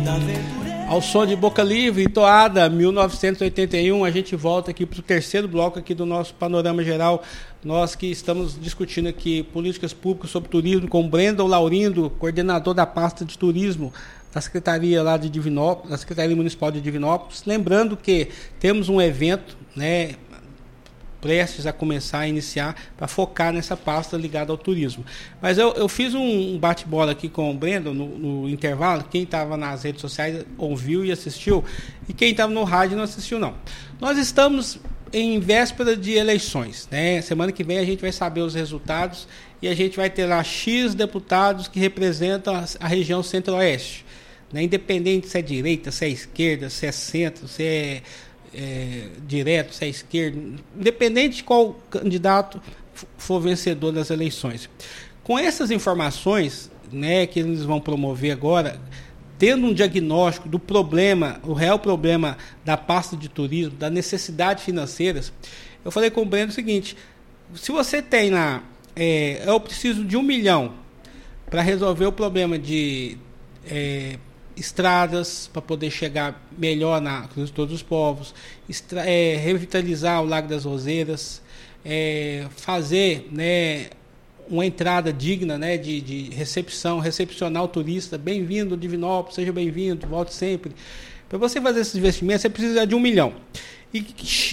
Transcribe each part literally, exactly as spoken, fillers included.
Ao som de Boca Livre, Toada, mil novecentos e oitenta e um, a gente volta aqui para o terceiro bloco aqui do nosso Panorama Geral. Nós que estamos discutindo aqui políticas públicas sobre turismo com Brendon Laurindo, coordenador da pasta de turismo da Secretaria lá de Divinópolis, da Secretaria Municipal de Divinópolis. Lembrando que temos um evento, né, prestes a começar a iniciar para focar nessa pasta ligada ao turismo. Mas eu, eu fiz um bate-bola aqui com o Brendon no, no intervalo. Quem estava nas redes sociais ouviu e assistiu, e quem estava no rádio não assistiu não. Nós estamos em véspera de eleições, né? Semana que vem a gente vai saber os resultados e a gente vai ter lá X deputados que representam a, a região centro-oeste, né? Independente se é direita, se é esquerda, se é centro, se é É, direto, se é esquerdo, independente de qual candidato for vencedor das eleições. Com essas informações, né, que eles vão promover agora, tendo um diagnóstico do problema, o real problema da pasta de turismo, das necessidades financeiras, eu falei com o Breno o seguinte: se você tem lá, é, eu preciso de um milhão para resolver o problema de é, estradas para poder chegar melhor na Cruz de Todos os Povos, extra, é, revitalizar o Lago das Roseiras, é, fazer, né, uma entrada digna, né, de, de recepção, recepcionar o turista, bem-vindo Divinópolis, seja bem-vindo, volte sempre. Para você fazer esses investimentos, você precisa de um milhão. E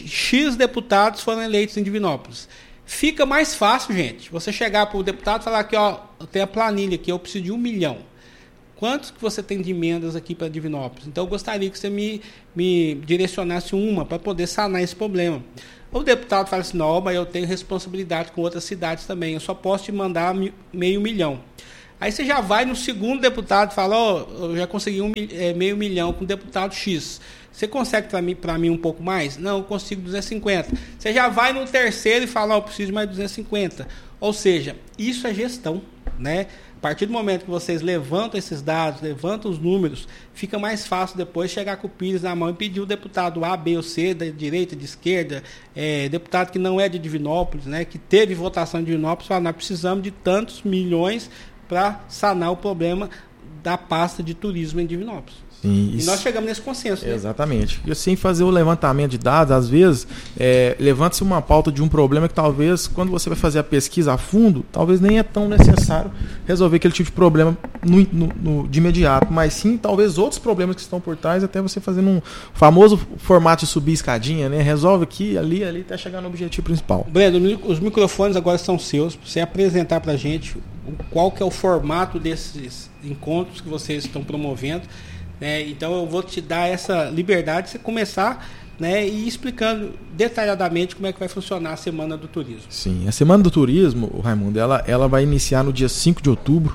X deputados foram eleitos em Divinópolis. Fica mais fácil, gente, você chegar para o deputado e falar que, ó, eu tenho a planilha aqui, eu preciso de um milhão. Quantos que você tem de emendas aqui para Divinópolis? Então, eu gostaria que você me, me direcionasse uma para poder sanar esse problema. O deputado fala assim: não, mas eu tenho responsabilidade com outras cidades também, eu só posso te mandar meio milhão. Aí você já vai no segundo deputado e fala: ó, oh, eu já consegui um, é, meio milhão com o deputado X. Você consegue para mim, para mim um pouco mais? Não, eu consigo duzentos e cinquenta. Você já vai no terceiro e fala: ó, oh, eu preciso de mais duzentos e cinquenta. Ou seja, isso é gestão, né? A partir do momento que vocês levantam esses dados, levantam os números, fica mais fácil depois chegar com o Pires na mão e pedir o deputado A, B ou C, da direita, de esquerda, é, deputado que não é de Divinópolis, né, que teve votação de Divinópolis, falar: nós precisamos de tantos milhões para sanar o problema da pasta de turismo em Divinópolis. Sim, e nós chegamos nesse consenso. Né? Exatamente. E assim, fazer o levantamento de dados, às vezes, é, levanta-se uma pauta de um problema que talvez, quando você vai fazer a pesquisa a fundo, talvez nem é tão necessário resolver aquele tipo de problema no, no, no, de imediato, mas sim, talvez outros problemas que estão por trás, até você fazendo um famoso formato de subir escadinha, né? Resolve aqui, ali, ali, até chegar no objetivo principal. Breno, os microfones agora são seus, para você apresentar para a gente qual que é o formato desses encontros que vocês estão promovendo. É, então eu vou te dar essa liberdade de você começar, né, e ir explicando detalhadamente como é que vai funcionar a Semana do Turismo. Sim, a Semana do Turismo, Raimundo, ela, ela vai iniciar no dia cinco de outubro.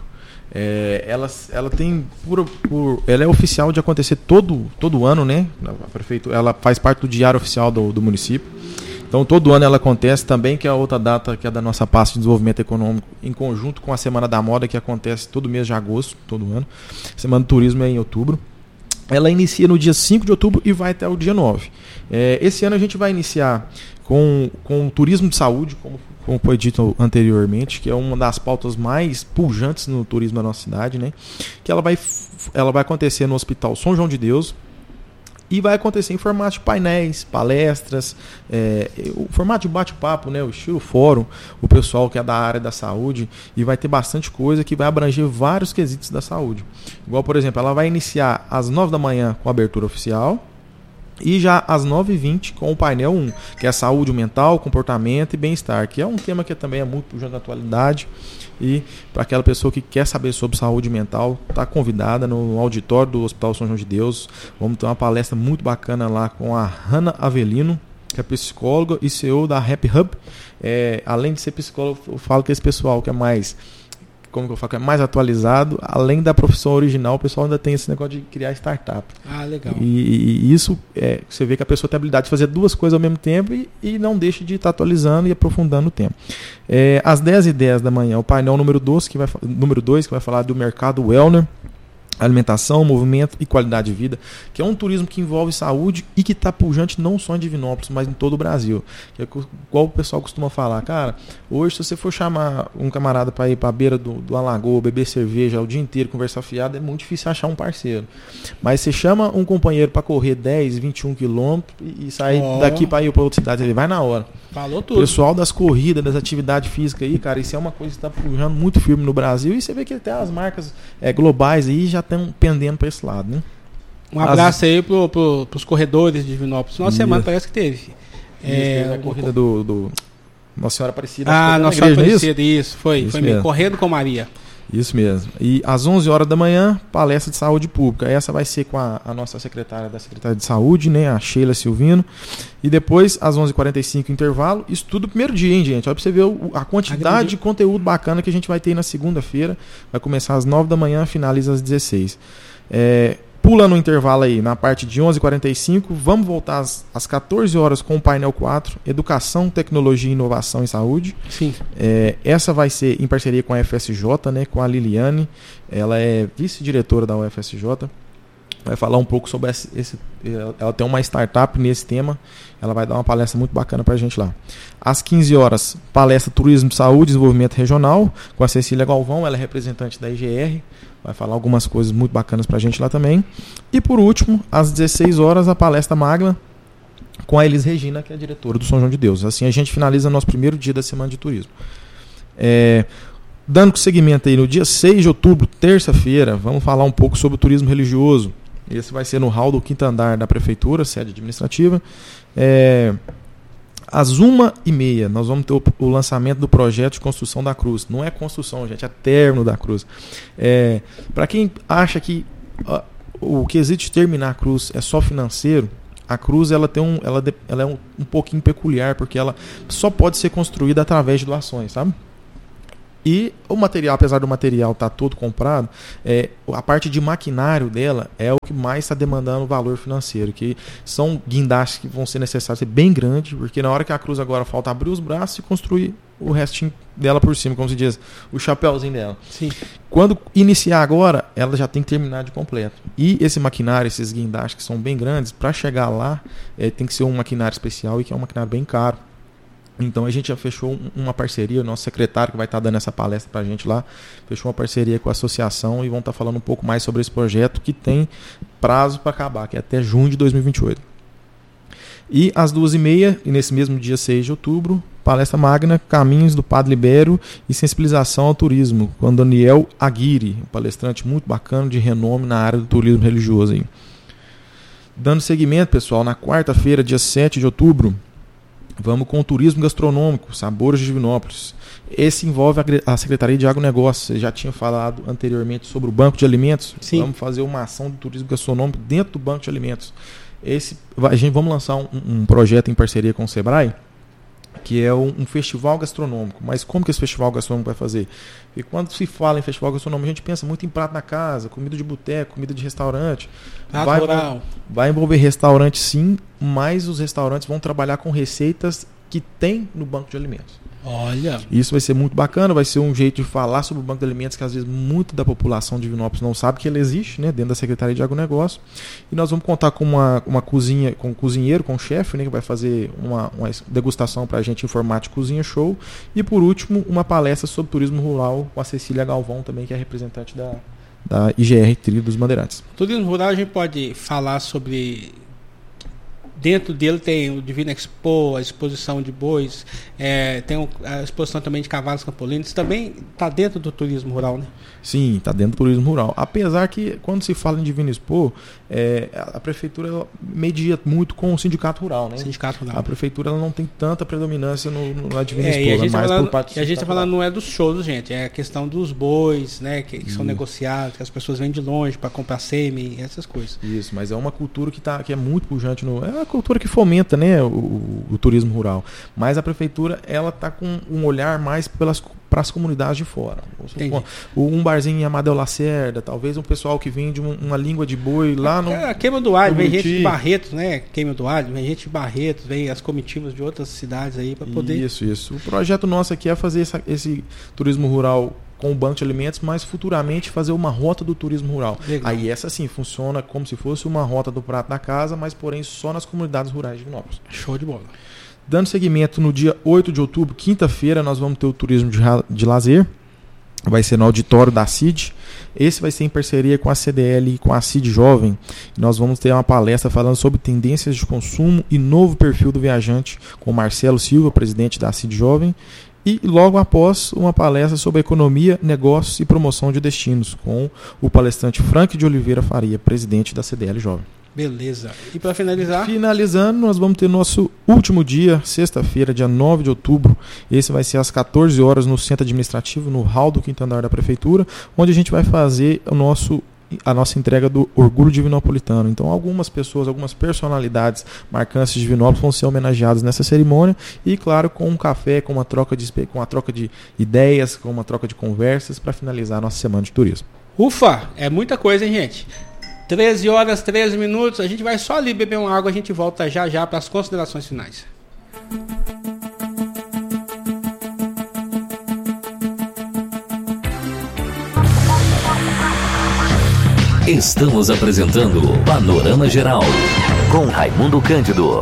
É, ela, ela tem por, por, ela é oficial de acontecer todo, todo ano, né? A prefeito, ela faz parte do diário oficial do, do município. Então todo ano ela acontece também, que é a outra data que é da nossa pasta de desenvolvimento econômico, em conjunto com a Semana da Moda, que acontece todo mês de agosto, todo ano. A Semana do Turismo é em outubro. Ela inicia no dia cinco de outubro e vai até o dia nove. É, esse ano a gente vai iniciar com, com o turismo de saúde, como, como foi dito anteriormente, que é uma das pautas mais pujantes no turismo da nossa cidade, né? Que ela vai, ela vai acontecer no Hospital São João de Deus e vai acontecer em formato de painéis, palestras, é, o formato de bate-papo, né? O estilo fórum, o pessoal que é da área da saúde, e vai ter bastante coisa que vai abranger vários quesitos da saúde. Igual, por exemplo, ela vai iniciar às nove da manhã com a abertura oficial e já às nove e vinte com o painel um, que é saúde mental, comportamento e bem-estar, que é um tema que também é muito pujante na atualidade. E para aquela pessoa que quer saber sobre saúde mental, está convidada no auditório do Hospital São João de Deus. Vamos ter uma palestra muito bacana lá com a Hanna Avelino, que é psicóloga e C E O da Rap Hub. É, além de ser psicólogo, eu falo que esse pessoal que é mais, como que eu falo, que é mais atualizado, além da profissão original, o pessoal ainda tem esse negócio de criar startup. Ah, legal. E, e isso, é, você vê que a pessoa tem a habilidade de fazer duas coisas ao mesmo tempo e, e não deixa de estar atualizando e aprofundando o tempo. É, às dez e dez da manhã, o painel número dois, que vai, número dois, que vai falar do mercado Wellner. alimentação, movimento e qualidade de vida, que é um turismo que envolve saúde e que está pujante não só em Divinópolis, mas em todo o Brasil. Que é igual o pessoal costuma falar, cara, hoje se você for chamar um camarada para ir para a beira do, do alagoa, beber cerveja o dia inteiro, conversar fiado, é muito difícil achar um parceiro. Mas você chama um companheiro para correr dez, vinte e um quilômetros e, e sair oh. daqui para ir para outra cidade, ele vai na hora. Falou tudo. Pessoal das corridas, das atividades físicas aí, cara, isso é uma coisa que está pujando muito firme no Brasil e você vê que até as marcas é, globais aí já estão pendendo para esse lado, né? Um abraço As... aí pro, pro, pros corredores de Divinópolis. Nossa semana parece que teve. Isso, é, teve a corrida do, do Nossa Senhora Aparecida. Ah, Nossa Senhora Aparecida, isso? isso, foi. Isso foi mesmo. Correndo com Maria. Isso mesmo. E às onze horas da manhã, palestra de saúde pública. Essa vai ser com a, a nossa secretária da Secretaria de Saúde, né, a Sheila Silvino. E depois, às onze e quarenta e cinco, intervalo. Isso tudo no primeiro dia, hein, gente? Olha pra você ver o, a quantidade de conteúdo bacana que a gente vai ter na segunda-feira. Vai começar às nove da manhã, finaliza às dezesseis. É, pula no intervalo aí, na parte de onze e quarenta e cinco, vamos voltar às, às quatorze horas com o painel quatro, Educação, Tecnologia, Inovação e Saúde. Sim. É, essa vai ser em parceria com a F S J, né, com a Liliane, ela é vice-diretora da U F S J, vai falar um pouco sobre esse, esse, ela tem uma startup nesse tema, ela vai dar uma palestra muito bacana pra gente lá. Às quinze horas, palestra Turismo, Saúde e Desenvolvimento Regional, com a Cecília Galvão, ela é representante da I G R, vai falar algumas coisas muito bacanas pra gente lá também. E por último, às dezesseis horas, a palestra magna com a Elis Regina, que é a diretora do São João de Deus. Assim a gente finaliza nosso primeiro dia da Semana de Turismo. É, dando seguimento aí, no dia seis de outubro, terça-feira, vamos falar um pouco sobre o turismo religioso. Esse vai ser no hall do quinto andar da Prefeitura, sede administrativa. É, às uma e meia, nós vamos ter o, o lançamento do projeto de construção da cruz. Não é construção, gente, é término da cruz. É, para quem acha que ó, o quesito de terminar a cruz é só financeiro, a cruz ela tem um, ela, ela é um, um pouquinho peculiar, porque ela só pode ser construída através de doações, sabe? E o material, apesar do material estar todo comprado, é, a parte de maquinário dela é o que mais está demandando valor financeiro, que são guindastes que vão ser necessários, ser bem grande, porque na hora que a cruz agora falta abrir os braços e construir o restinho dela por cima, como se diz, o chapéuzinho dela. Sim. Quando iniciar agora, ela já tem que terminar de completo. E esse maquinário, esses guindastes que são bem grandes, para chegar lá, é, tem que ser um maquinário especial e que é um maquinário bem caro. Então a gente já fechou uma parceria, o nosso secretário que vai estar dando essa palestra para a gente lá, fechou uma parceria com a associação e vão estar falando um pouco mais sobre esse projeto que tem prazo para acabar, que é até junho de dois mil e vinte e oito. E às duas e meia, e nesse mesmo dia seis de outubro, palestra magna, Caminhos do Padre Libério e Sensibilização ao Turismo, com Daniel Aguirre, um palestrante muito bacana, de renome na área do turismo religioso. Aí. Dando seguimento, pessoal, na quarta-feira, dia sete de outubro, vamos com o turismo gastronômico, Sabores de Divinópolis. Esse envolve a Secretaria de Agronegócio. Você já tinha falado anteriormente sobre o Banco de Alimentos. Sim. Vamos fazer uma ação de turismo gastronômico dentro do Banco de Alimentos. Esse, a gente vamos lançar um, um projeto em parceria com o Sebrae, que é um, um festival gastronômico. Mas como que esse festival gastronômico vai fazer? E quando se fala em festival gastronômico, a gente pensa muito em prato na casa, comida de boteco, comida de restaurante. Vai, vai, vai envolver restaurante sim, mas os restaurantes vão trabalhar com receitas que tem no Banco de Alimentos. Olha. Isso vai ser muito bacana, vai ser um jeito de falar sobre o Banco de Alimentos que às vezes muito da população de Divinópolis não sabe que ele existe, né, dentro da Secretaria de Agronegócio. E nós vamos contar com uma, uma cozinha, com um cozinheiro, com um chefe, né, que vai fazer uma, uma degustação para a gente em formato de cozinha show. E por último, uma palestra sobre turismo rural com a Cecília Galvão também, que é representante da, da I G R Trilho dos Bandeirantes. Turismo rural a gente pode falar sobre... Dentro dele tem o Divina Expo, a exposição de bois, é, tem a exposição também de cavalos campolinos. Também está dentro do turismo rural, né? Sim, está dentro do turismo rural. Apesar que, quando se fala em Divina Expo, é, a prefeitura media muito com o sindicato rural, né? Sindicato rural. A prefeitura ela não tem tanta predominância no, no, na Divina é, Expo, e a gente mais falando, por parte do E a gente está falando rural. não é dos shows, gente, é a questão dos bois, né? Que, que são negociados, que as pessoas vêm de longe para comprar sêmen, essas coisas. Isso, mas é uma cultura que, tá, que é muito pujante. No, é uma cultura que fomenta, né, o, o, o turismo rural. Mas a prefeitura ela está com um olhar mais pelas para as comunidades de fora. Um barzinho em Amadeu Lacerda, talvez um pessoal que vende um, uma língua de boi lá no... É, queima do alho, vem gente de Barretos, né? Queima do alho, vem gente de Barretos, vem as comitivas de outras cidades aí para poder... Isso, isso. O projeto nosso aqui é fazer essa, esse turismo rural com o banco de alimentos, mas futuramente fazer uma rota do turismo rural. Legal. Aí essa sim funciona como se fosse uma rota do prato da casa, mas porém só nas comunidades rurais de Divinópolis. Show de bola. Dando seguimento, no dia oito de outubro, quinta-feira, nós vamos ter o turismo de, de lazer. Vai ser no auditório da C I D. Esse vai ser em parceria com a C D L e com a C I D Jovem. Nós vamos ter uma palestra falando sobre tendências de consumo e novo perfil do viajante, com Marcelo Silva, presidente da C I D Jovem. E logo após, uma palestra sobre economia, negócios e promoção de destinos, com o palestrante Frank de Oliveira Faria, presidente da C D L Jovem. Beleza. E para finalizar? Finalizando, nós vamos ter nosso último dia, sexta-feira, dia nove de outubro. Esse vai ser às quatorze horas no Centro Administrativo, no hall do quinto andar da Prefeitura, onde a gente vai fazer o nosso, a nossa entrega do Orgulho Divinopolitano. Então, algumas pessoas, algumas personalidades marcantes de Divinópolis vão ser homenageadas nessa cerimônia e, claro, com um café, com uma troca de, com uma troca de ideias, com uma troca de conversas para finalizar a nossa semana de turismo. Ufa! É muita coisa, hein, gente? treze horas, treze minutos, a gente vai só ali beber uma água, a gente volta já já para as considerações finais. Estamos apresentando Panorama Geral com Raimundo Cândido.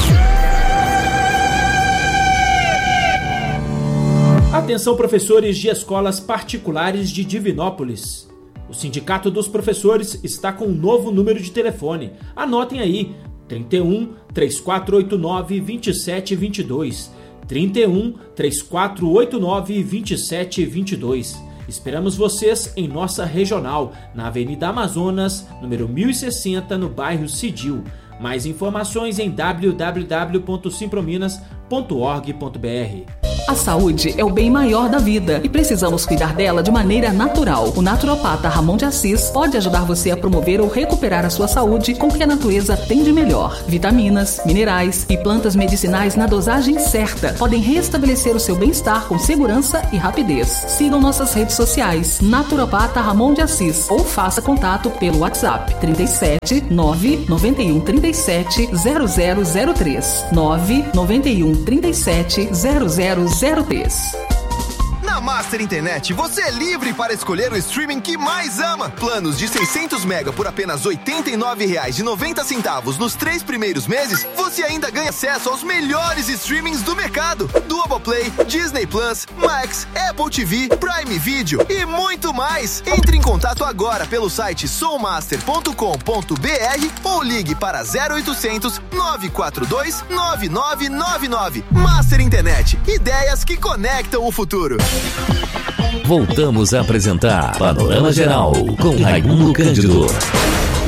Atenção, professores de escolas particulares de Divinópolis. O Sindicato dos Professores está com um novo número de telefone. Anotem aí, trinta e um, três quatro oito nove, dois sete dois dois. trinta e um, três quatro oito nove, dois sete dois dois. Esperamos vocês em nossa regional, na Avenida Amazonas, número mil e sessenta, no bairro Cidil. Mais informações em w w w ponto simprominas ponto org ponto b r. A saúde é o bem maior da vida e precisamos cuidar dela de maneira natural. O naturopata Ramon de Assis pode ajudar você a promover ou recuperar a sua saúde com o que a natureza tem de melhor. Vitaminas, minerais e plantas medicinais na dosagem certa podem restabelecer o seu bem-estar com segurança e rapidez. Sigam nossas redes sociais, Naturopata Ramon de Assis, ou faça contato pelo WhatsApp trinta e sete, nove noventa e um, trinta e sete, zero zero zero três, nove noventa e um, trinta e sete, zero zero zero três. Na Master Internet, você é livre para escolher o streaming que mais ama. Planos de seiscentos mega por apenas oitenta e nove reais e noventa centavos nos três primeiros meses, você ainda ganha acesso aos melhores streamings do mercado. Globoplay, Disney Plus, Max, Apple T V, Prime Video e muito mais. Entre em contato agora pelo site soulmaster ponto com ponto b r ou ligue para zero oitocentos, nove quatro dois, nove nove nove nove. Master Internet, ideias que conectam o futuro. Voltamos a apresentar Panorama Geral com Raimundo Cândido.